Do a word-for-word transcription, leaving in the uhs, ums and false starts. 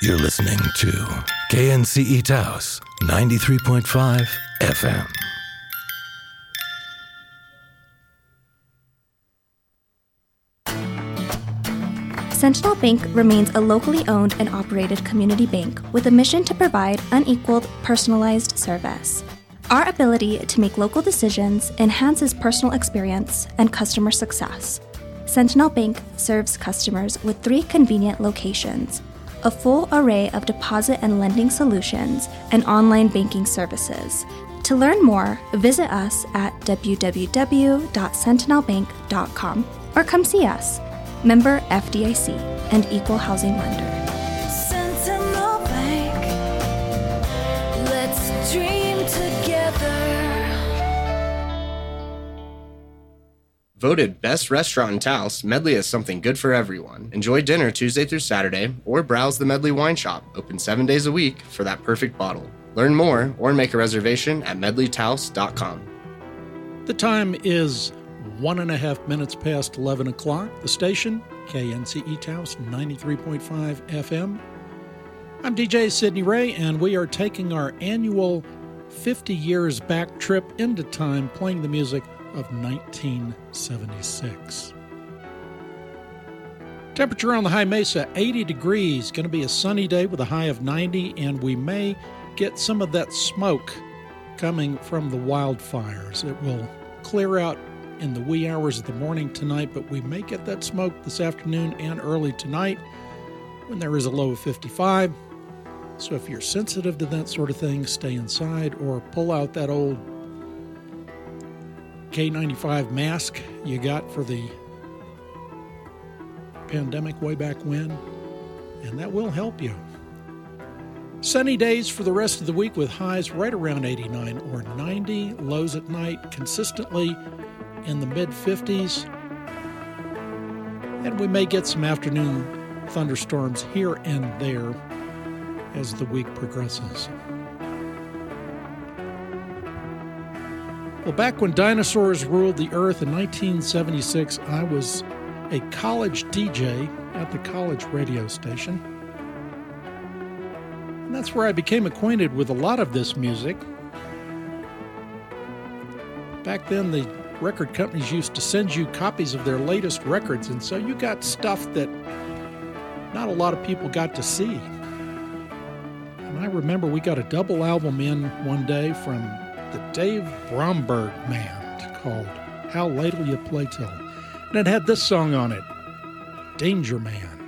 You're listening to K N C E Taos ninety-three point five F M. Sentinel Bank remains a locally owned and operated community bank with a mission to provide unequaled, personalized service. Our ability to make local decisions enhances personal experience and customer success. Sentinel Bank serves customers with three convenient locations, a full array of deposit and lending solutions, and online banking services. To learn more, visit us at w w w dot sentinel bank dot com or come see us. Member F D I C and Equal Housing Lender. Sentinel Bank, let's dream together. Voted best restaurant in Taos, Medley has something good for everyone. Enjoy dinner Tuesday through Saturday, or browse the Medley Wine Shop, open seven days a week for that perfect bottle. Learn more or make a reservation at medley taos dot com. The time is one and a half minutes past eleven o'clock. The station, K N C E Taos ninety-three point five F M. I'm D J Sidney Ray, and we are taking our annual fifty years back trip into time, playing the music of nineteen seventy-six. Temperature on the high mesa, eighty degrees. Going to be a sunny day with a high of ninety, and we may get some of that smoke coming from the wildfires. It will clear out in the wee hours of the morning tonight, but we may get that smoke this afternoon and early tonight when there is a low of fifty-five. So if you're sensitive to that sort of thing, stay inside or pull out that old K ninety-five mask you got for the pandemic way back when, and that will help you. Sunny days for the rest of the week with highs right around eighty-nine or ninety, lows at night consistently in the mid-fifties, and we may get some afternoon thunderstorms here and there as the week progresses. Well, back when dinosaurs ruled the earth in nineteen seventy-six, I was a college D J at the college radio station. And that's where I became acquainted with a lot of this music. Back then, the record companies used to send you copies of their latest records, and so you got stuff that not a lot of people got to see. And I remember we got a double album in one day from the Dave Bromberg Band called How Late'll You Play Till? And it had this song on it, Danger Man.